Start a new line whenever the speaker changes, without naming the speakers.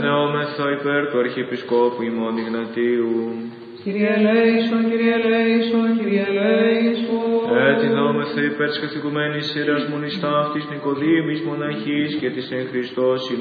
Ευνεώμεθα υπέρ του Αρχιεπισκόπου ημών Ιγνατίου.
Κύριε ελέησον, Κύριε ελέησον, Κύριε ελέησον.
Ετινόμεθα υπέρ της καθηκουμένης Ιεράς Μονής Ταύτης Νικοδήμης Μοναχής και της εν Χριστώ